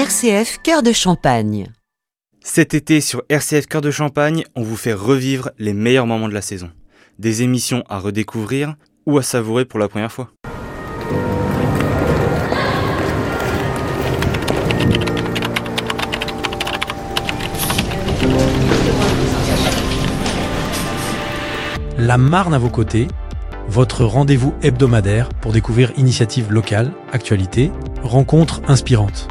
RCF Cœur de Champagne. Cet été sur RCF Cœur de Champagne, on vous fait revivre les meilleurs moments de la saison. Des émissions à redécouvrir ou à savourer pour la première fois. La Marne à vos côtés, votre rendez-vous hebdomadaire pour découvrir initiatives locales, actualités, rencontres inspirantes.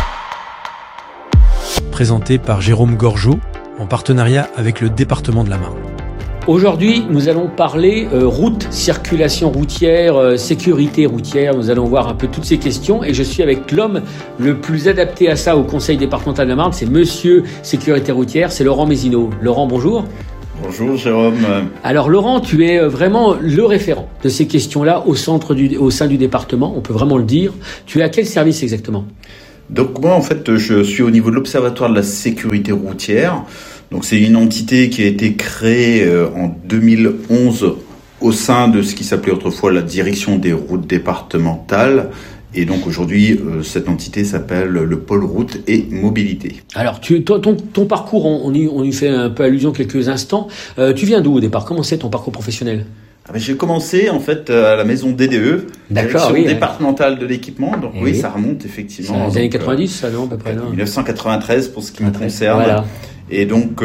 Présenté par Jérôme Gorgeau, en partenariat avec le département de la Marne. Aujourd'hui, nous allons parler route, circulation routière, sécurité routière. Nous allons voir un peu toutes ces questions et je suis avec l'homme le plus adapté à ça au Conseil départemental de la Marne. C'est Monsieur Sécurité routière, c'est Laurent Mézineau. Laurent, bonjour. Bonjour Jérôme. Alors Laurent, tu es vraiment le référent de ces questions-là au sein du département, on peut vraiment le dire. Tu es à quel service exactement ? Donc moi en fait je suis au niveau de l'Observatoire de la sécurité routière. Donc c'est une entité qui a été créée en 2011 au sein de ce qui s'appelait autrefois la direction des routes départementales. Et donc aujourd'hui, cette entité s'appelle le pôle route et mobilité. Alors ton parcours, on y fait un peu allusion quelques instants. Tu viens d'où au départ ? Comment c'est ton parcours professionnel ? J'ai commencé en fait à la maison DDE, D'accord, direction départementale de l'équipement. Donc oui, ça remonte effectivement. C'est les années 90, ça non, à peu près non. 1993 pour ce qui me concerne. Voilà. Et donc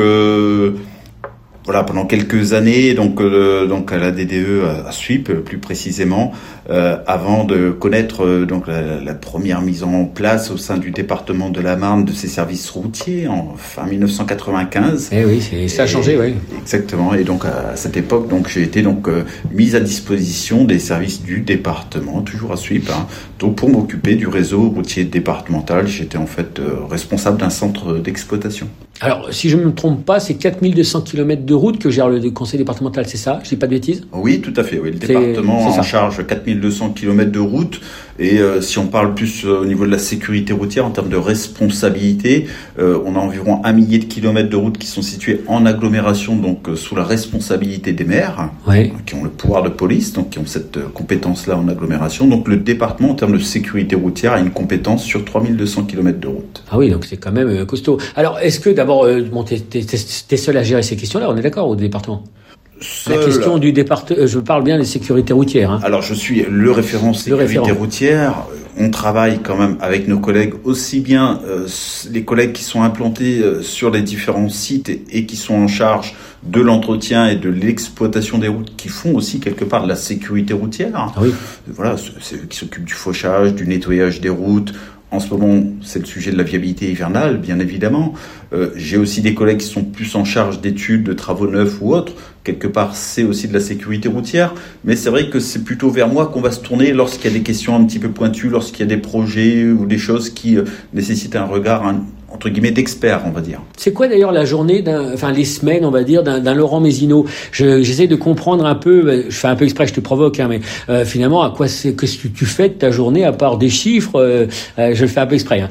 voilà, pendant quelques années, donc à la DDE à Suippes plus précisément, avant de connaître donc la première mise en place au sein du département de la Marne de ces services routiers en fin 1995. Eh oui, ça a changé, oui. Exactement. Et donc à cette époque, donc j'ai été donc mise à disposition des services du département, toujours à Suippes, donc pour m'occuper du réseau routier départemental. J'étais en fait responsable d'un centre d'exploitation. Alors, si je ne me trompe pas, c'est 4200 km de route que gère le conseil départemental, c'est ça ? Je dis pas de bêtises ? Oui, tout à fait. Oui. Le département en charge 4200 km de route. Et si on parle plus au niveau de la sécurité routière, en termes de responsabilité, on a environ 1 millier de kilomètres de route qui sont situés en agglomération, donc sous la responsabilité des maires, qui ont le pouvoir de police, donc qui ont cette compétence-là en agglomération. Donc le département, en termes de sécurité routière, a une compétence sur 3200 km de route. Ah oui, donc c'est quand même costaud. Alors, est-ce que d'abord, t'es seul à gérer ces questions-là, on est d'accord, au département ? La question du département, je parle bien des sécurités routières. Alors, je suis le référent sécurité routière. On travaille quand même avec nos collègues, aussi bien les collègues qui sont implantés sur les différents sites et qui sont en charge de l'entretien et de l'exploitation des routes, qui font aussi quelque part de la sécurité routière. Ah oui. Voilà, c'est eux qui s'occupent du fauchage, du nettoyage des routes. En ce moment, c'est le sujet de la viabilité hivernale, bien évidemment. J'ai aussi des collègues qui sont plus en charge d'études, de travaux neufs ou autres. Quelque part, c'est aussi de la sécurité routière. Mais c'est vrai que c'est plutôt vers moi qu'on va se tourner lorsqu'il y a des questions un petit peu pointues, lorsqu'il y a des projets ou des choses qui nécessitent un regard, entre guillemets, d'expert, on va dire. C'est quoi d'ailleurs la journée, les semaines, on va dire, d'un Laurent Mézineau ? J'essaie de comprendre un peu, je fais un peu exprès, je te provoque, mais finalement, qu'est-ce que tu fais de ta journée à part des chiffres ? Je le fais un peu exprès.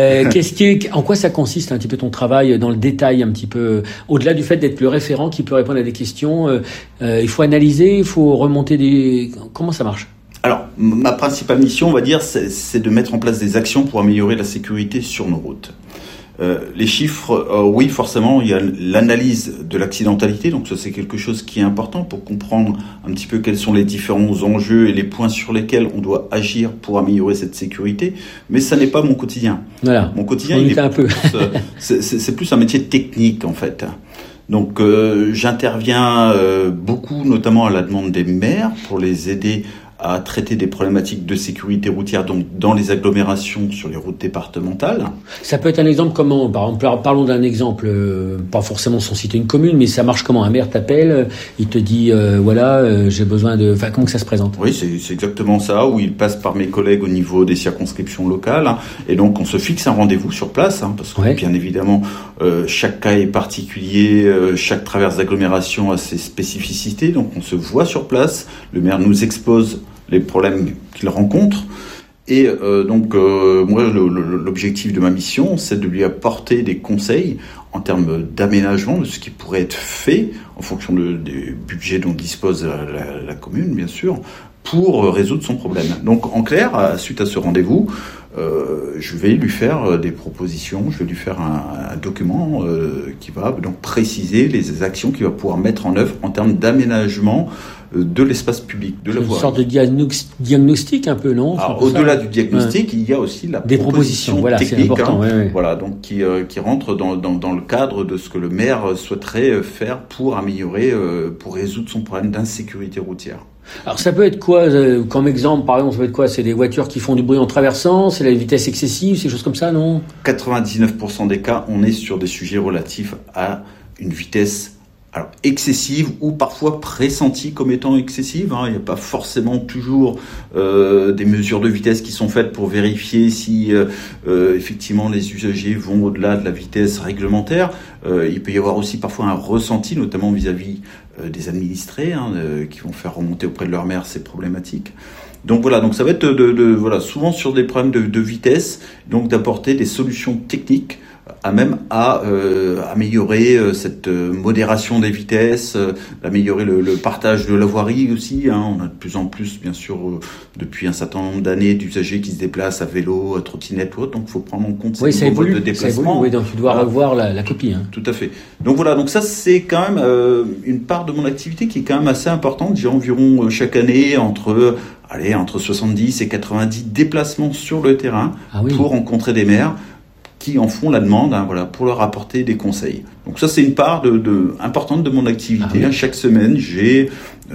En quoi ça consiste un petit peu ton travail dans le détail, un petit peu, au-delà du fait d'être le référent qui peut répondre à des questions, il faut analyser, il faut remonter Comment ça marche ? Alors, ma principale mission, on va dire, c'est de mettre en place des actions pour améliorer la sécurité sur nos routes. Les chiffres, oui, forcément, il y a l'analyse de l'accidentalité, donc ça c'est quelque chose qui est important pour comprendre un petit peu quels sont les différents enjeux et les points sur lesquels on doit agir pour améliorer cette sécurité, mais ça n'est pas mon quotidien. Voilà. Mon quotidien, c'est plus un métier technique en fait. Donc j'interviens beaucoup, notamment à la demande des maires, pour les aider à traiter des problématiques de sécurité routière donc dans les agglomérations sur les routes départementales. Ça peut être un exemple comment ? Par exemple, parlons d'un exemple, pas forcément sans citer une commune, mais ça marche comment ? Un maire t'appelle, il te dit j'ai besoin de... Enfin, comment que ça se présente ? Oui, c'est exactement ça, où il passe par mes collègues au niveau des circonscriptions locales, et donc on se fixe un rendez-vous sur place, parce que bien évidemment, chaque cas est particulier, chaque traverse d'agglomération a ses spécificités, donc on se voit sur place, le maire nous expose les problèmes qu'il rencontre. Et moi, l'objectif de ma mission, c'est de lui apporter des conseils en termes d'aménagement de ce qui pourrait être fait en fonction du budget dont dispose la commune, bien sûr, pour résoudre son problème. Donc en clair, suite à ce rendez-vous, je vais lui faire des propositions, je vais lui faire un document qui va donc préciser les actions qu'il va pouvoir mettre en œuvre en termes d'aménagement de l'espace public, de la voirie. Une sorte de diagnostic un peu, non? Alors, au-delà du diagnostic, il y a aussi la proposition voilà, technique, c'est important, voilà, donc qui rentre dans le cadre de ce que le maire souhaiterait faire pour améliorer, pour résoudre son problème d'insécurité routière. Alors ça peut être quoi, comme exemple, par exemple, ça peut être quoi? C'est des voitures qui font du bruit en traversant, c'est la vitesse excessive, ces choses comme ça, non? 99% des cas, on est sur des sujets relatifs à une vitesse excessive ou parfois pressentie comme étant excessive. Il n'y a pas forcément toujours des mesures de vitesse qui sont faites pour vérifier si effectivement les usagers vont au-delà de la vitesse réglementaire. Il peut y avoir aussi parfois un ressenti, notamment vis-à-vis des administrés qui vont faire remonter auprès de leur maire ces problématiques. Donc voilà, donc ça va être souvent sur des problèmes de vitesse, donc d'apporter des solutions techniques à même à améliorer cette modération des vitesses, améliorer le partage de la voirie aussi. On a de plus en plus, bien sûr, depuis un certain nombre d'années, d'usagers qui se déplacent à vélo, à trottinette ou autre. Donc, il faut prendre en compte ces nouveaux modes de déplacement. Oui, donc tu dois revoir la copie. Tout à fait. Donc voilà, donc ça c'est quand même une part de mon activité qui est quand même assez importante. J'ai environ chaque année entre 70 et 90 déplacements sur le terrain pour rencontrer des maires qui en font la demande, pour leur apporter des conseils. Donc ça, c'est une part importante de mon activité. Chaque semaine, j'ai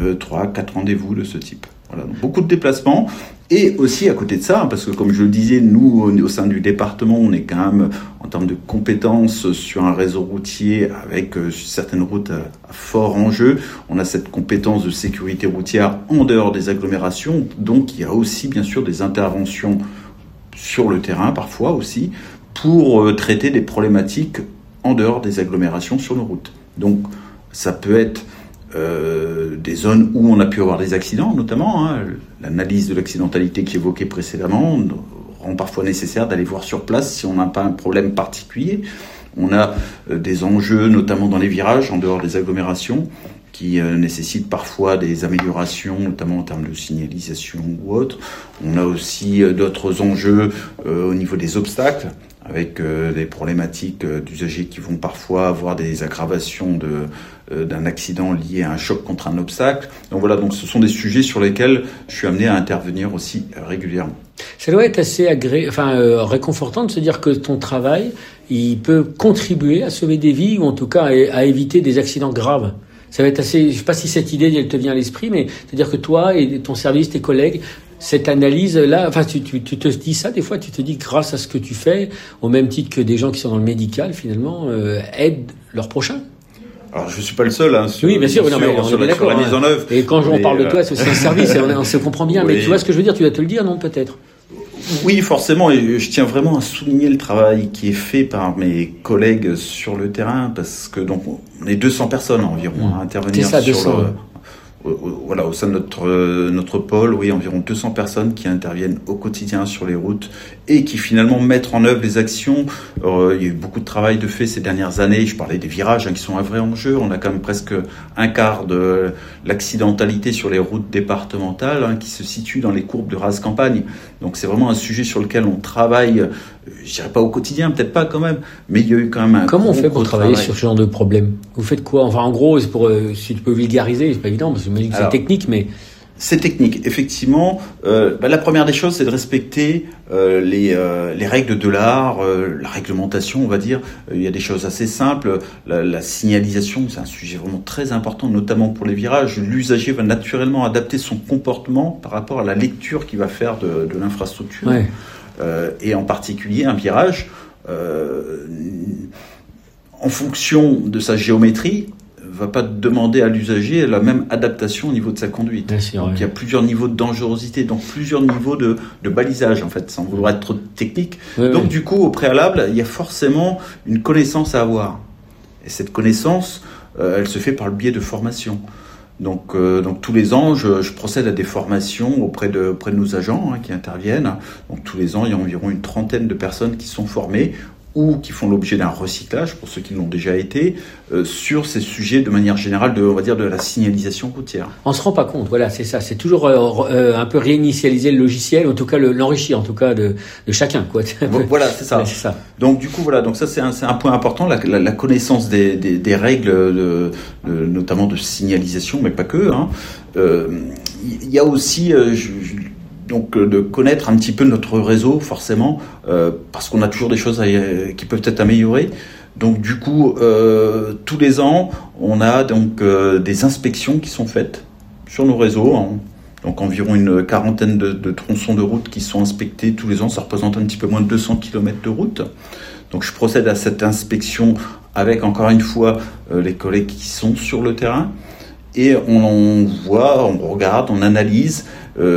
3-4 rendez-vous de ce type. Voilà, donc beaucoup de déplacements. Et aussi, à côté de ça, parce que comme je le disais, nous, au sein du département, on est quand même, en termes de compétences, sur un réseau routier avec certaines routes à fort enjeu. On a cette compétence de sécurité routière en dehors des agglomérations. Donc, il y a aussi, bien sûr, des interventions sur le terrain, parfois aussi, pour traiter des problématiques en dehors des agglomérations sur nos routes. Donc, ça peut être des zones où on a pu avoir des accidents, notamment. L'analyse de l'accidentalité qui évoquait précédemment rend parfois nécessaire d'aller voir sur place si on n'a pas un problème particulier. On a des enjeux, notamment dans les virages, en dehors des agglomérations, qui nécessitent parfois des améliorations, notamment en termes de signalisation ou autre. On a aussi d'autres enjeux au niveau des obstacles, avec des problématiques d'usagers qui vont parfois avoir des aggravations d'un accident lié à un choc contre un obstacle. Donc voilà, donc ce sont des sujets sur lesquels je suis amené à intervenir aussi régulièrement. Ça doit être assez réconfortant de se dire que ton travail, il peut contribuer à sauver des vies ou en tout cas à éviter des accidents graves. Ça va être assez, je sais pas si cette idée elle te vient à l'esprit, mais c'est-à-dire que toi et ton service, tes collègues, cette analyse-là, tu te dis ça des fois, tu te dis grâce à ce que tu fais, au même titre que des gens qui sont dans le médical, finalement, aident leurs prochains. Alors, je suis pas le seul, oui, bien sûr, sur la mise en œuvre. Et quand on parle de toi, c'est un service, et on se comprend bien, mais tu vois ce que je veux dire, tu vas te le dire, non, peut-être? Oui, forcément, et je tiens vraiment à souligner le travail qui est fait par mes collègues sur le terrain, parce que donc on est 200 personnes environ à intervenir au sein de notre pôle, environ 200 personnes qui interviennent au quotidien sur les routes et qui finalement mettent en œuvre les actions. Il y a eu beaucoup de travail de fait ces dernières années. Je parlais des virages qui sont un vrai enjeu. On a quand même presque un quart de l'accidentalité sur les routes départementales qui se situe dans les courbes de rase campagne. Donc c'est vraiment un sujet sur lequel on travaille, je dirais pas au quotidien, peut-être pas quand même, mais il y a eu quand même un Comment on fait pour travailler sur ce genre de problème? Vous faites quoi? Enfin, en gros, c'est pour, si tu peux vulgariser, c'est pas évident, parce que j'imagine que c'est technique, mais... C'est technique, effectivement. La première des choses, c'est de respecter les règles de l'art, la réglementation, on va dire. Il y a des choses assez simples. La signalisation, c'est un sujet vraiment très important, notamment pour les virages. L'usager va naturellement adapter son comportement par rapport à la lecture qu'il va faire de l'infrastructure. Ouais. Et en particulier, un virage, en fonction de sa géométrie, va pas demander à l'usager la même adaptation au niveau de sa conduite. Donc, il y a plusieurs niveaux de dangerosité, donc plusieurs niveaux de balisage, en fait, sans vouloir être trop technique. Donc, du coup, au préalable, il y a forcément une connaissance à avoir. Et cette connaissance, elle se fait par le biais de formation. Donc tous les ans, je procède à des formations auprès de nos agents qui interviennent. Donc tous les ans, il y a environ une trentaine de personnes qui sont formées ou qui font l'objet d'un recyclage, pour ceux qui l'ont déjà été, sur ces sujets de manière générale, on va dire, de la signalisation routière. On se rend pas compte, voilà, c'est ça. C'est toujours un peu réinitialiser le logiciel, en tout cas l'enrichir, en tout cas de chacun, quoi. Voilà, c'est ça. Ouais, c'est ça. Donc du coup, voilà, donc ça c'est un point important, la connaissance des règles, notamment de signalisation, mais pas que. Il y a aussi donc de connaître un petit peu notre réseau, forcément, parce qu'on a toujours des choses qui peuvent être améliorées. Donc du coup, tous les ans, on a donc des inspections qui sont faites sur nos réseaux. Donc environ une quarantaine de tronçons de route qui sont inspectés tous les ans. Ça représente un petit peu moins de 200 km de route. Donc je procède à cette inspection avec, encore une fois, les collègues qui sont sur le terrain. Et on voit, on regarde, on analyse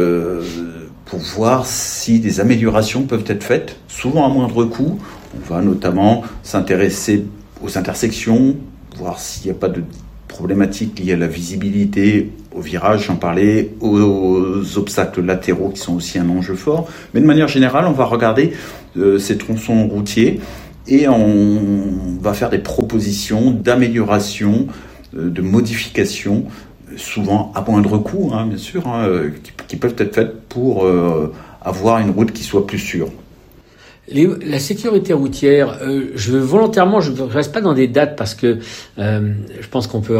pour voir si des améliorations peuvent être faites, souvent à moindre coût. On va notamment s'intéresser aux intersections, voir s'il n'y a pas de problématiques liées à la visibilité, au virage, j'en parlais, aux obstacles latéraux qui sont aussi un enjeu fort. Mais de manière générale, on va regarder ces tronçons routiers et on va faire des propositions d'amélioration, de modification, souvent à moindre coût, bien sûr, qui peuvent être faites pour avoir une route qui soit plus sûre. La sécurité routière, je ne reste pas dans des dates parce que je pense qu'on peut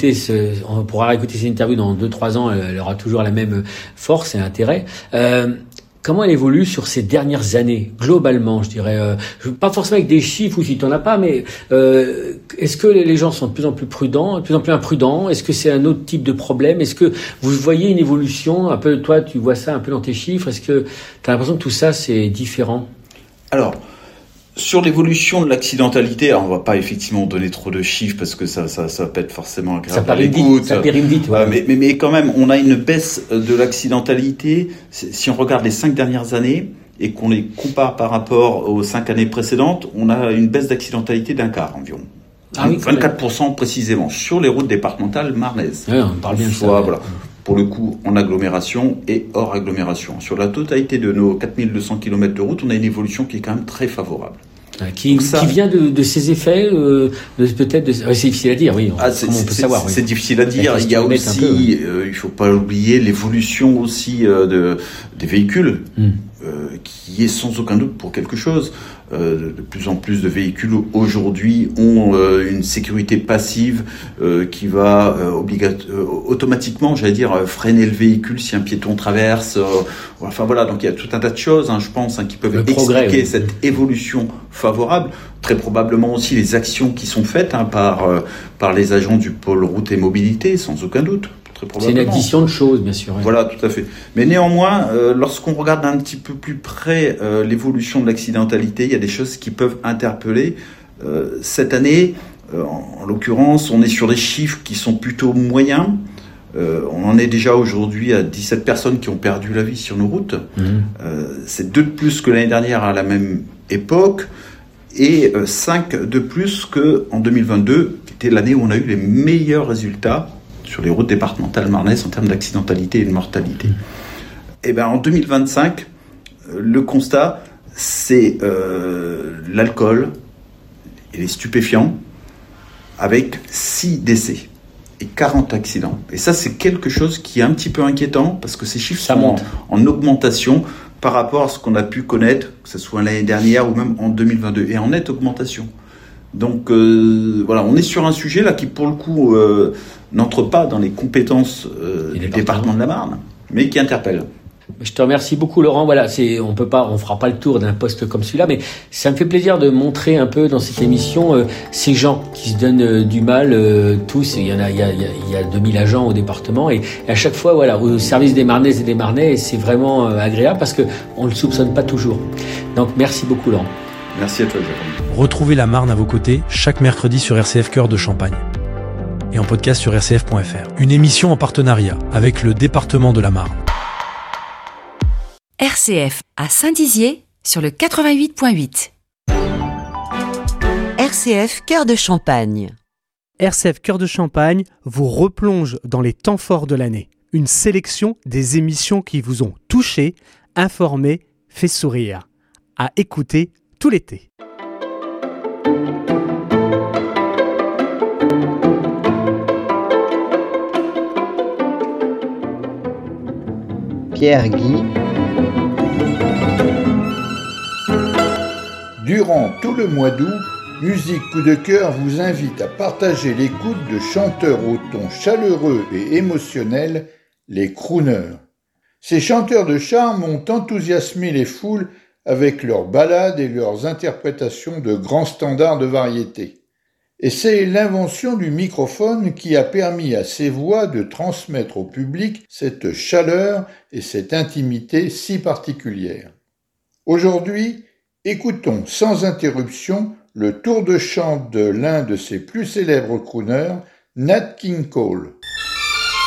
on pourra réécouter ces interviews dans 2-3 ans, elle aura toujours la même force et intérêt. Comment elle évolue sur ces dernières années, globalement, je dirais, pas forcément avec des chiffres ou si tu n'en as pas, mais est-ce que les gens sont de plus en plus prudents, de plus en plus imprudents? Est-ce que c'est un autre type de problème? Est-ce que vous voyez une évolution un peu, toi, tu vois ça un peu dans tes chiffres? Est-ce que tu as l'impression que tout ça, c'est différent? Alors, sur l'évolution de l'accidentalité, on ne va pas effectivement donner trop de chiffres parce que ça peut être forcément grave à l'écoute. Ça périme vite. Ouais. Mais quand même, on a une baisse de l'accidentalité. Si on regarde les 5 dernières années et qu'on les compare par rapport aux 5 années précédentes, on a une baisse d'accidentalité d'un quart environ. Ah oui, 24% précisément sur les routes départementales marnaises. Ouais, on parle bien de ça. Voilà. Pour le coup, en agglomération et hors agglomération. Sur la totalité de nos 4200 km de route, on a une évolution qui est quand même très favorable. Qui vient de ces effets, c'est difficile à dire, oui. Comment on peut savoir? C'est difficile à dire. Il y a aussi, il faut pas oublier l'évolution aussi des véhicules, qui est sans aucun doute pour quelque chose. De plus en plus de véhicules aujourd'hui ont une sécurité passive qui va automatiquement, freiner le véhicule si un piéton traverse. Enfin voilà, donc il y a tout un tas de choses, je pense, qui peuvent expliquer cette évolution favorable. Très probablement aussi les actions qui sont faites par les agents du pôle route et mobilité, sans aucun doute. C'est une addition de choses, bien sûr. Voilà, tout à fait. Mais néanmoins, lorsqu'on regarde un petit peu plus près l'évolution de l'accidentalité, il y a des choses qui peuvent interpeller. Cette année, en l'occurrence, on est sur des chiffres qui sont plutôt moyens. On en est déjà aujourd'hui à 17 personnes qui ont perdu la vie sur nos routes. C'est 2 de plus que l'année dernière à la même époque et 5 de plus qu'en 2022, qui était l'année où on a eu les meilleurs résultats sur les routes départementales marnaises en termes d'accidentalité et de mortalité. Et en 2025, le constat, c'est l'alcool et les stupéfiants avec 6 décès et 40 accidents. Et ça, c'est quelque chose qui est un petit peu inquiétant parce que ces chiffres sont en augmentation par rapport à ce qu'on a pu connaître, que ce soit l'année dernière ou même en 2022, et en nette augmentation. Donc voilà, on est sur un sujet là qui pour le coup n'entre pas dans les compétences du département de la Marne, mais qui interpelle. Je te remercie beaucoup, Laurent. Voilà, on fera pas le tour d'un poste comme celui-là, mais ça me fait plaisir de montrer un peu dans cette émission ces gens qui se donnent du mal, tous. Il y a 2000 agents au département et à chaque fois, voilà, au service des Marnaises et des Marnais, c'est vraiment agréable parce que on le soupçonne pas toujours. Donc, merci beaucoup, Laurent. Merci à toi, Jérôme. Retrouvez la Marne à vos côtés chaque mercredi sur RCF Cœur de Champagne et en podcast sur rcf.fr. Une émission en partenariat avec le département de la Marne. RCF à Saint-Dizier sur le 88.8. RCF Cœur de Champagne. RCF Cœur de Champagne vous replonge dans les temps forts de l'année. Une sélection des émissions qui vous ont touché, informé, fait sourire. À écouter tout l'été. Pierre Guy. Durant tout le mois d'août, Musique Coup de Cœur vous invite à partager l'écoute de chanteurs au ton chaleureux et émotionnel, les crooners. Ces chanteurs de charme ont enthousiasmé les foules avec leurs ballades et leurs interprétations de grands standards de variété. Et c'est l'invention du microphone qui a permis à ces voix de transmettre au public cette chaleur et cette intimité si particulières. Aujourd'hui, écoutons sans interruption le tour de chant de l'un de ses plus célèbres crooners, Nat King Cole.